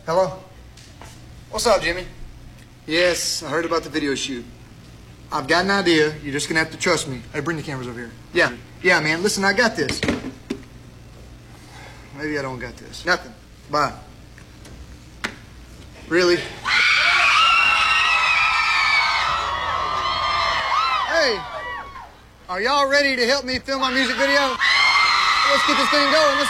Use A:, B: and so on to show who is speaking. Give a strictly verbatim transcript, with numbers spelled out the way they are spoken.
A: Hello? What's up, Jimmy? Yes, I heard about the video shoot. I've got an idea. You're just gonna have to trust me. Hey, bring the cameras over here. Yeah, yeah, man. Listen, I got this. Maybe I don't got this. Nothing. Bye. Really? Hey, are y'all ready to help me film my music video? Let's get this thing going. Let's